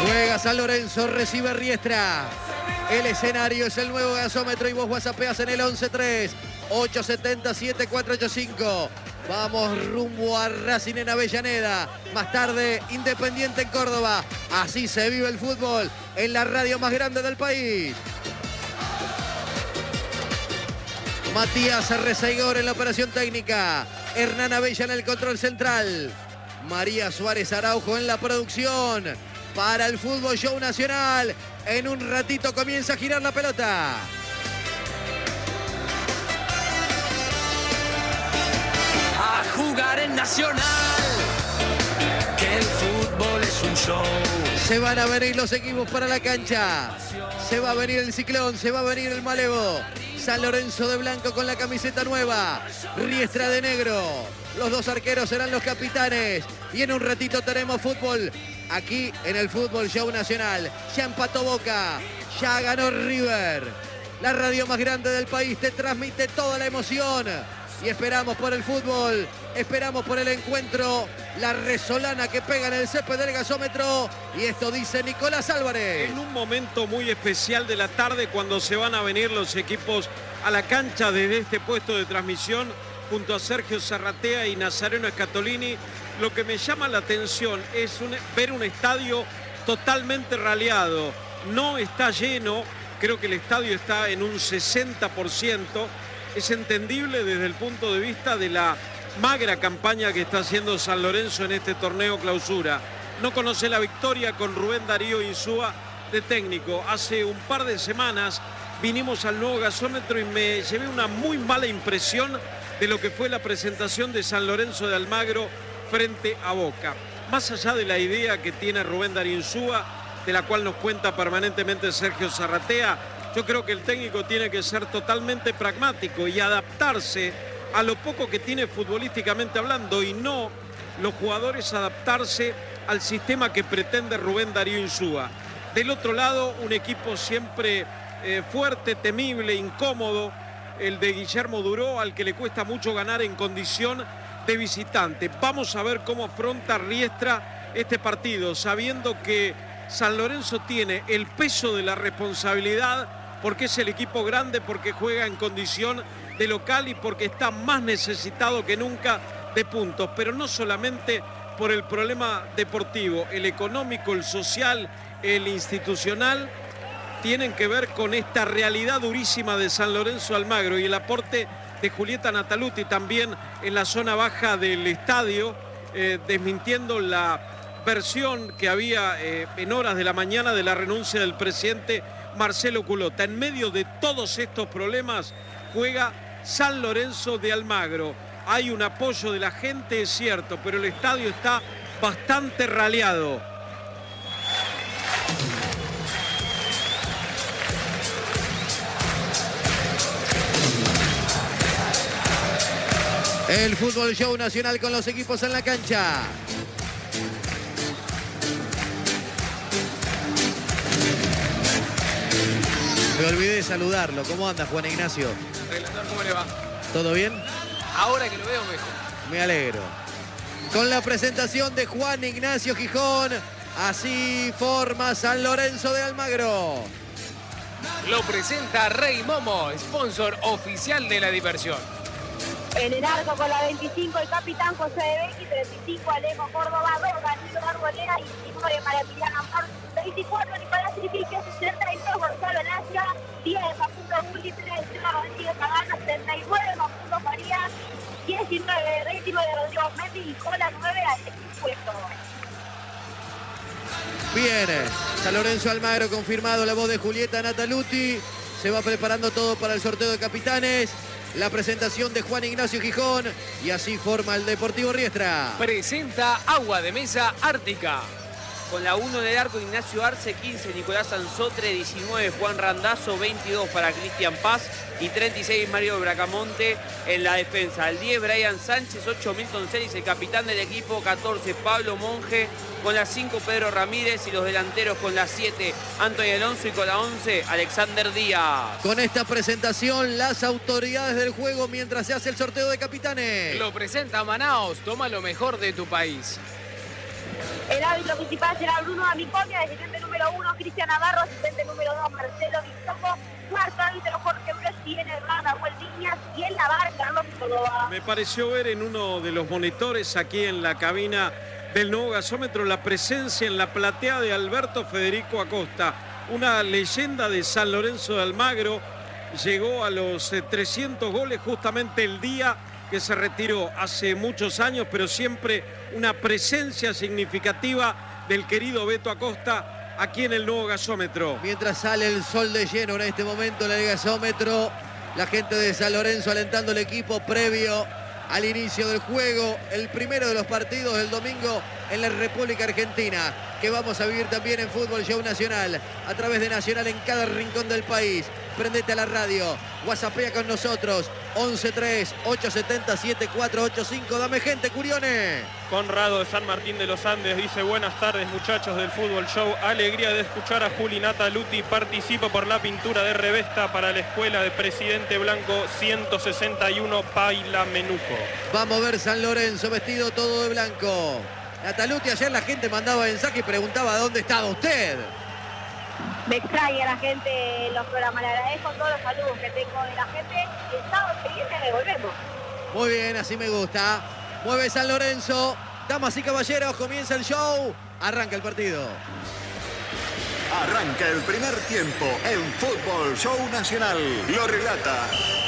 Juega San Lorenzo, recibe Riestra. El escenario es el nuevo gasómetro y vos whatsappeas en el 11-3-870-7485. Vamos rumbo a Racing en Avellaneda. Más tarde, Independiente en Córdoba. Así se vive el fútbol en la radio más grande del país. Matías Rezaigor en la operación técnica. Hernán Abella en el control central. María Suárez Araujo en la producción. Para el Fútbol Show Nacional. En un ratito comienza a girar la pelota. A jugar en Nacional, que el fútbol es un show. Se van a venir los equipos para la cancha. Se va a venir el Ciclón, se va a venir el Malevo. San Lorenzo de blanco con la camiseta nueva. Riestra de negro. Los dos arqueros serán los capitanes. Y en un ratito tenemos fútbol aquí en el Fútbol Show Nacional. Ya empató Boca, ya ganó River. La radio más grande del país te transmite toda la emoción. Y esperamos por el fútbol, esperamos por el encuentro. La resolana que pega en el césped del gasómetro. Y esto dice Nicolás Álvarez. En un momento muy especial de la tarde, cuando se van a venir los equipos a la cancha desde este puesto de transmisión, junto a Sergio Zarratea y Nazareno Escatolini, lo que me llama la atención es ver un estadio totalmente raleado. No está lleno, creo que el estadio está en un 60%. Es entendible desde el punto de vista de la magra campaña que está haciendo San Lorenzo en este torneo clausura. No conoce la victoria con Rubén Darío Insúa de técnico. Hace un par de semanas vinimos al nuevo gasómetro y me llevé una muy mala impresión de lo que fue la presentación de San Lorenzo de Almagro frente a Boca. Más allá de la idea que tiene Rubén Darío Insúa, de la cual nos cuenta permanentemente Sergio Zarratea, yo creo que el técnico tiene que ser totalmente pragmático y adaptarse a lo poco que tiene futbolísticamente hablando, y no los jugadores adaptarse al sistema que pretende Rubén Darío Insúa. Del otro lado, un equipo siempre fuerte, temible, incómodo, el de Guillermo Duró, al que le cuesta mucho ganar en condición de visitante. Vamos a ver cómo afronta Riestra este partido, sabiendo que San Lorenzo tiene el peso de la responsabilidad, porque es el equipo grande, porque juega en condición de local y porque está más necesitado que nunca de puntos. Pero no solamente por el problema deportivo, el económico, el social, el institucional, tienen que ver con esta realidad durísima de San Lorenzo Almagro y el aporte de Julieta Nataluti también en la zona baja del estadio, desmintiendo la versión que había en horas de la mañana de la renuncia del presidente Marcelo Culota. En medio de todos estos problemas juega San Lorenzo de Almagro. Hay un apoyo de la gente, es cierto, pero el estadio está bastante raleado. El Fútbol Show Nacional con los equipos en la cancha. Me olvidé de saludarlo. ¿Cómo anda, Juan Ignacio? Relator, ¿cómo le va? ¿Todo bien? Ahora que lo veo mejor. Me alegro. Con la presentación de Juan Ignacio Gijón, así forma San Lorenzo de Almagro. Lo presenta Rey Momo, sponsor oficial de la diversión. En el arco con la 25 el capitán José de Becky, 35 Alejo Córdoba, 2 Danilo Arboleda, 19 Maravillano Amor, 24 Nicolás Tripique, 62 Gonzalo Lacia, 10 Facundo Juli, 3 Rodríguez Pagano, 79 Facundo Farías, 19 Rétimo de Rodrigo Mendy y cola 9 Alexis Puesto. Bien, San Lorenzo Almagro confirmado, la voz de Julieta Nataluti. Se va preparando todo para el sorteo de capitanes. La presentación de Juan Ignacio Gijón y así forma el Deportivo Riestra. Presenta Agua de Mesa Ártica. Con la 1 en el arco, Ignacio Arce, 15 Nicolás Anzotre, 19 Juan Randazzo, 22 para Cristian Paz y 36 Mario Bracamonte en la defensa. Al 10 Brian Sánchez, 8 Milton Celis, el capitán del equipo, 14 Pablo Monge, con la 5 Pedro Ramírez y los delanteros con la 7 Antonio Alonso y con la 11 Alexander Díaz. Con esta presentación, las autoridades del juego mientras se hace el sorteo de capitanes. Lo presenta Manaos, toma lo mejor de tu país. El árbitro principal será Bruno Amiconia, asistente número 1 Cristian Navarro, asistente número 2 Marcelo Vizcoco, cuarto árbitro Jorge Bresci, en el bar Nahuel Viñas y en la bar Carlos Córdoba. Me pareció ver en uno de los monitores aquí en la cabina del nuevo gasómetro la presencia en la platea de Alberto Federico Acosta, una leyenda de San Lorenzo de Almagro. Llegó a los 300 goles justamente el día que se retiró hace muchos años, pero siempre una presencia significativa del querido Beto Acosta aquí en el nuevo gasómetro. Mientras sale el sol de lleno en este momento en el gasómetro, la gente de San Lorenzo alentando al equipo previo al inicio del juego, el primero de los partidos del domingo en la República Argentina, que vamos a vivir también en Fútbol Show Nacional, a través de Nacional en cada rincón del país. Prendete a la radio, whatsappea con nosotros, 11-3-870-7485. Dame gente, Curione. Conrado de San Martín de los Andes dice: buenas tardes, muchachos del Fútbol Show. Alegría de escuchar a Juli Nataluti. Participo por la pintura de revesta para la escuela de Presidente Blanco 161 Paila Menuco. Vamos a ver San Lorenzo vestido todo de blanco. Nataluti, ayer la gente mandaba mensaje y preguntaba dónde estaba usted. Me extraña la gente en los programas, le agradezco todos los saludos que tengo de la gente y el sábado siguiente devolvemos. Muy bien, así me gusta. Mueve San Lorenzo, damas y caballeros, comienza el show, arranca el partido. Arranca el primer tiempo en Fútbol Show Nacional. Lo relata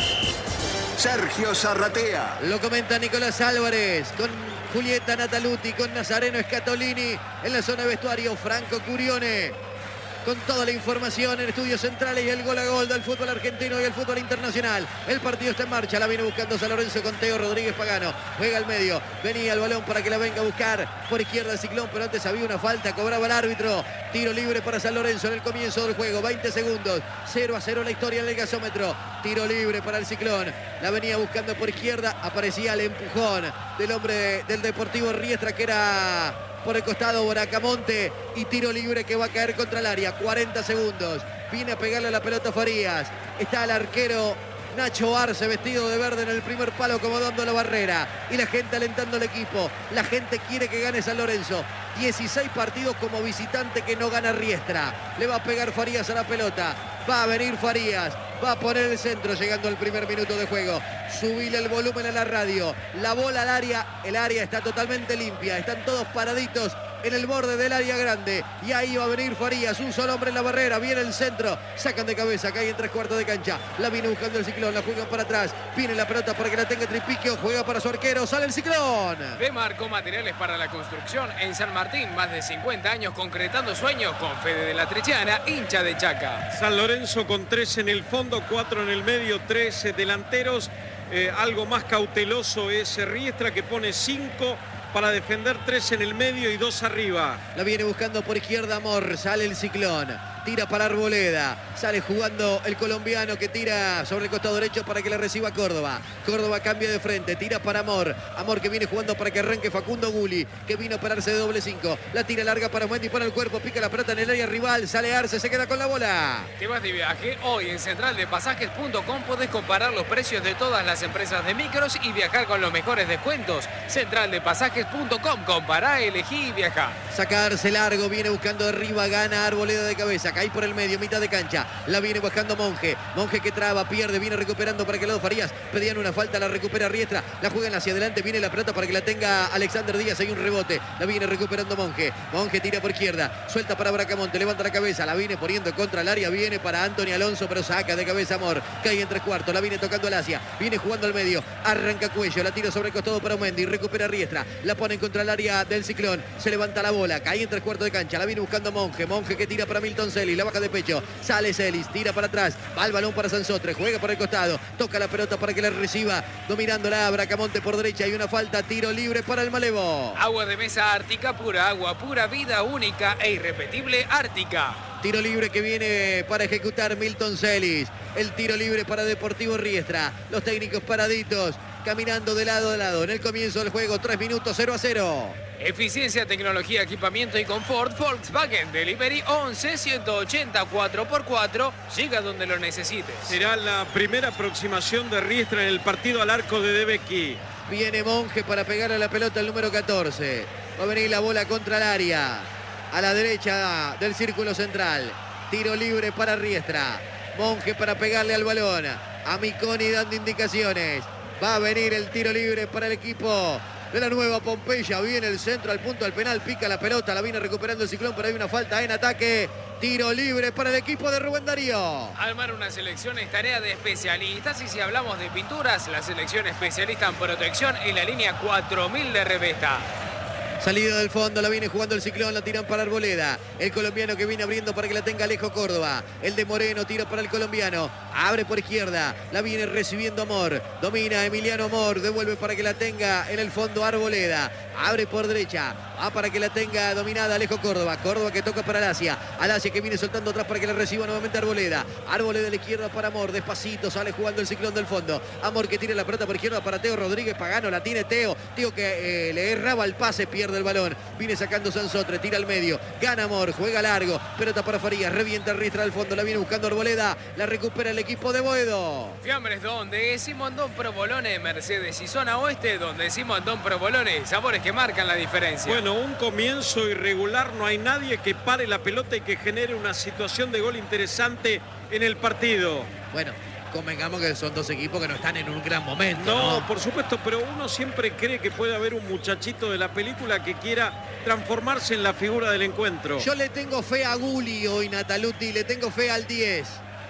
Sergio Zarratea. Lo comenta Nicolás Álvarez con Julieta Nataluti, con Nazareno Scatolini en la zona de vestuario, Franco Curione con toda la información en estudios centrales y el gol a gol del fútbol argentino y el fútbol internacional. El partido está en marcha, la viene buscando San Lorenzo con Teo Rodríguez Pagano. Juega al medio, venía el balón para que la venga a buscar por izquierda el Ciclón, pero antes había una falta, cobraba el árbitro. Tiro libre para San Lorenzo en el comienzo del juego, 20 segundos, 0-0 la historia en el gasómetro. Tiro libre para el Ciclón, la venía buscando por izquierda, aparecía el empujón del hombre del Deportivo Riestra, que era por el costado Bracamonte, y tiro libre que va a caer contra el área. 40 segundos, viene a pegarle a la pelota Farías, está el arquero Nacho Arce vestido de verde en el primer palo acomodando la barrera y la gente alentando al equipo. La gente quiere que gane San Lorenzo. 16 partidos como visitante que no gana Riestra. Le va a pegar Farías a la pelota, va a venir Farías, va a poner el centro llegando al primer minuto de juego. Subile el volumen a la radio, la bola al área, el área está totalmente limpia, están todos paraditos en el borde del área grande y ahí va a venir Farías, un solo hombre en la barrera, viene el centro, sacan de cabeza, cae en 3/4 de cancha, la viene buscando el Ciclón, la juegan para atrás, viene la pelota para que la tenga Tripiquio, juega para su arquero, sale el Ciclón. Demarco Materiales para la Construcción en San Martín, más de 50 años concretando sueños con Fede de la Trichiana, hincha de Chaca. San Lorenzo con 3 en el fondo, 4 en el medio, 3 delanteros. Algo más cauteloso es Riestra, que pone 5 para defender, 3 en el medio y 2 arriba. La viene buscando por izquierda Amor, sale el Ciclón, tira para Arboleda, sale jugando el colombiano que tira sobre el costado derecho para que la reciba Córdoba. Córdoba cambia de frente, tira para Amor, Amor que viene jugando para que arranque Facundo Guli, que vino a pararse de doble 5, la tira larga para Mendy, para el cuerpo, pica la pelota en el área rival, sale Arce, se queda con la bola. Te vas de viaje, hoy en centraldepasajes.com podés comparar los precios de todas las empresas de micros y viajar con los mejores descuentos. Centraldepasajes.com, compará, elegí y viajá. Sacarse largo, viene buscando arriba, gana Arboleda de cabeza, cae por el medio, mitad de cancha, la viene buscando Monje, Monje que traba, pierde, viene recuperando para que el lado Farías, pedían una falta, la recupera Riestra, la juegan hacia adelante, viene la pelota para que la tenga Alexander Díaz, hay un rebote, la viene recuperando Monje, Monje tira por izquierda, suelta para Bracamonte, levanta la cabeza, la viene poniendo contra el área, viene para Anthony Alonso, pero saca de cabeza Amor, cae en 3/4, la viene tocando al Asia, viene jugando al medio, arranca Cuello, la tira sobre el costado para Mendy, recupera Riestra, la pone contra el área del Ciclón, se levanta la bola, cae en 3/4 de cancha, la viene buscando Monje, Monje que tira para Milton Celis, la baja de pecho, sale Celis, tira para atrás, va el balón para Sansotre, juega por el costado, toca la pelota para que la reciba, dominándola Bracamonte por derecha, hay una falta, tiro libre para el Malevo. Agua de mesa Ártica, pura agua, pura vida única e irrepetible Ártica. Tiro libre que viene para ejecutar Milton Celis, el tiro libre para Deportivo Riestra, los técnicos paraditos, caminando de lado a lado, en el comienzo del juego, 3 minutos, 0-0. Eficiencia, tecnología, equipamiento y confort. Volkswagen Delivery 11 180 4x4. Llega donde lo necesites. Será la primera aproximación de Riestra en el partido al arco de Debecki. Viene Monje para pegarle a la pelota el número 14. Va a venir la bola contra el área. A la derecha del círculo central. Tiro libre para Riestra. Monge para pegarle al balón. A Miconi dando indicaciones. Va a venir el tiro libre para el equipo de la Nueva Pompeya. Viene el centro al punto del penal. Pica la pelota. La viene recuperando el Ciclón. Pero hay una falta en ataque. Tiro libre para el equipo de Rubén Darío. Armar una selección es tarea de especialistas. Y si hablamos de pinturas, la selección especialista en protección en la línea 4000 de Revesta. Salida del fondo, la viene jugando el Ciclón, la tiran para Arboleda. El colombiano que viene abriendo para que la tenga Alejo Córdoba. El de Moreno tira para el colombiano. Abre por izquierda, la viene recibiendo Amor. Domina Emiliano Amor, devuelve para que la tenga en el fondo Arboleda. Abre por derecha, va para que la tenga dominada Alejo Córdoba. Córdoba que toca para Alasia. Alasia que viene soltando atrás para que la reciba nuevamente Arboleda. Arboleda a la izquierda para Amor, despacito sale jugando el Ciclón del fondo. Amor que tira la pelota por izquierda para Teo Rodríguez Pagano, la tiene Teo. Teo que le erraba el pase, pierde el balón. Viene sacando Sansotre, tira al medio. Gana Amor, juega largo. Pelota para Farías, revienta Riestra del fondo. La viene buscando Arboleda. La recupera el equipo de Boedo. Fiambres donde Simondón Provolone, Mercedes y zona oeste donde Simondón Provolone. Sabores que marcan la diferencia. Bueno, un comienzo irregular. No hay nadie que pare la pelota y que genere una situación de gol interesante en el partido. Bueno, convengamos que son dos equipos que no están en un gran momento. No, por supuesto, pero uno siempre cree que puede haber un muchachito de la película que quiera transformarse en la figura del encuentro. Yo le tengo fe a Gulli hoy, Nataluti, le tengo fe al 10.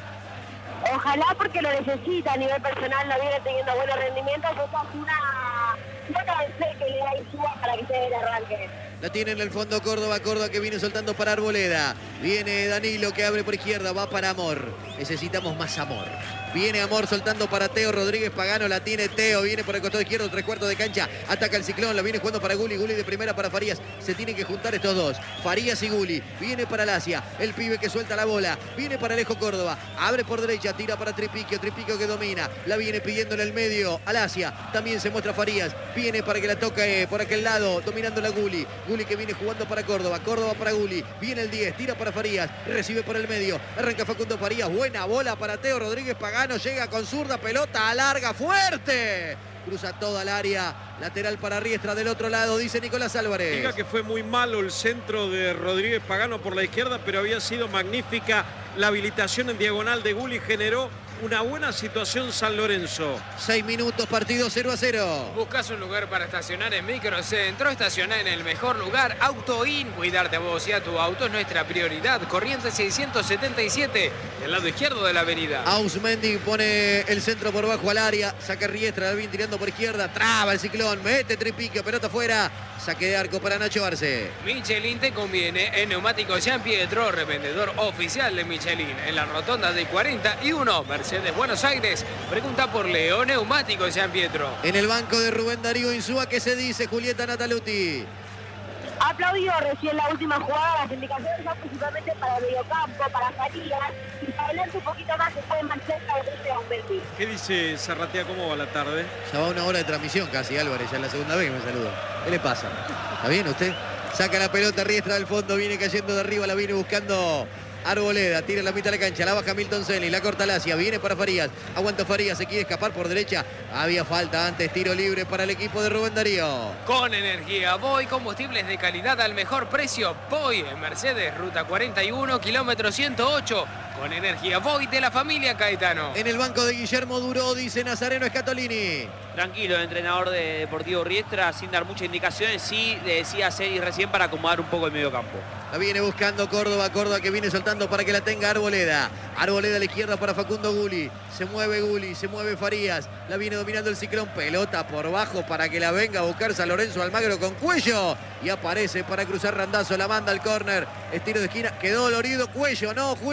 Ojalá, porque lo necesita a nivel personal, no viene teniendo buenos rendimientos. Esa es una fe que le da Insúa para que se dé el arranque. La tiene en el fondo Córdoba, Córdoba que viene soltando para Arboleda. Viene Danilo que abre por izquierda, va para Amor. Necesitamos más Amor. Viene Amor soltando para Teo Rodríguez Pagano, la tiene Teo, viene por el costado izquierdo, 3/4 de cancha, ataca el Ciclón, la viene jugando para Gulli, Gulli de primera para Farías, se tienen que juntar estos dos, Farías y Gulli, viene para Alasia, el pibe que suelta la bola, viene para Alejo Córdoba, abre por derecha, tira para Tripiquio, Tripiquio que domina, la viene pidiendo en el medio, Alasia, también se muestra Farías, viene para que la toque por aquel lado, dominando la Gulli, Gulli que viene jugando para Córdoba, Córdoba para Gulli, viene el 10, tira para Farías, recibe por el medio, arranca Facundo Farías, buena bola para Teo Rodríguez Pagano, llega con zurda, pelota alarga, fuerte. Cruza toda el área, lateral para Riestra del otro lado, dice Nicolás Álvarez. Diga que fue muy malo el centro de Rodríguez Pagano por la izquierda, pero había sido magnífica la habilitación en diagonal de Gulli, generó una buena situación San Lorenzo. 6 minutos, partido 0-0. Buscas un lugar para estacionar en Microcentro, estacionar en el mejor lugar, Autoin. Cuidarte a vos y a tu auto es nuestra prioridad. Corrientes 677, del lado izquierdo de la avenida. Ausmendi pone el centro por bajo al área, saca Riestra, Alvin tirando por izquierda, traba el Ciclón, mete Tripiquio, pelota afuera, saque de arco para Nacho Arce. Michelin te conviene en Neumáticos Gian Pietro, revendedor oficial de Michelin, en la rotonda de 41, Mercedes Buenos Aires. Pregunta por Leo, Neumáticos Gian Pietro. En el banco de Rubén Darío Insúa, ¿qué se dice, Julieta Nataluti? Aplaudió recién la última jugada, las indicaciones son principalmente para el mediocampo, para Farías, y para adelante un poquito más se puede más cerca de Humberti. ¿Qué dice Zarratea? ¿Cómo va la tarde? Ya va una hora de transmisión casi, Álvarez, ya es la segunda vez que me saluda. ¿Qué le pasa? ¿Está bien usted? Saca la pelota, Riestra del fondo, viene cayendo de arriba, la viene buscando Arboleda, tira en la mitad de la cancha, la baja Milton Celi, la corta Alasia, viene para Farías, aguanta Farías, se quiere escapar por derecha, había falta antes, tiro libre para el equipo de Rubén Darío. Con energía Voy, combustibles de calidad al mejor precio. Voy en Mercedes, ruta 41, kilómetro 108. Con energía Voy de la familia Caetano. En el banco de Guillermo Duró, dice Nazareno Scatolini. Tranquilo, el entrenador de Deportivo Riestra, sin dar muchas indicaciones, sí le decía a Celis recién para acomodar un poco el medio campo. La viene buscando Córdoba, Córdoba que viene soltando para que la tenga Arboleda. Arboleda a la izquierda para Facundo Gulli. Se mueve Gulli, se mueve Farías. La viene dominando el Ciclón. Pelota por bajo para que la venga a buscar San Lorenzo Almagro con Cuello. Y aparece para cruzar Randazzo, la manda al córner. Estilo de esquina, quedó dolorido Cuello, no, Julio.